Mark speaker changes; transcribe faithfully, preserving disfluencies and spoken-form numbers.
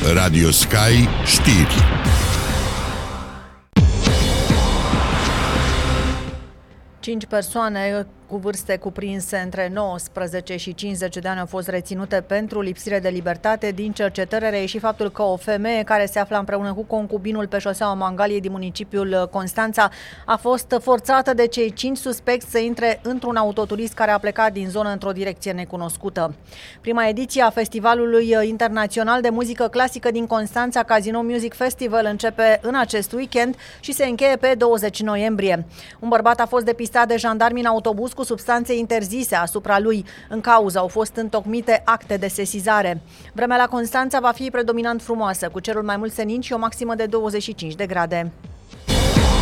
Speaker 1: Radio Sky Știri.
Speaker 2: Cinci persoane cu vârste cuprinse între nouăsprezece și cincizeci de ani au fost reținute pentru lipsire de libertate. Din cercetări a reieșit faptul că o femeie care se afla împreună cu concubinul pe șoseaua Mangaliei din municipiul Constanța a fost forțată de cei cinci suspecți să intre într-un autoturist care a plecat din zonă într-o direcție necunoscută. Prima ediție a Festivalului Internațional de Muzică Clasică din Constanța, Casino Music Festival, începe în acest weekend și se încheie pe douăzeci noiembrie. Un bărbat a fost depistat de jandarmi în autobuz cu substanțe interzise asupra lui. În cauză au fost întocmite acte de sesizare. Vremea la Constanța va fi predominant frumoasă, cu cerul mai mult senin și o maximă de douăzeci și cinci de grade.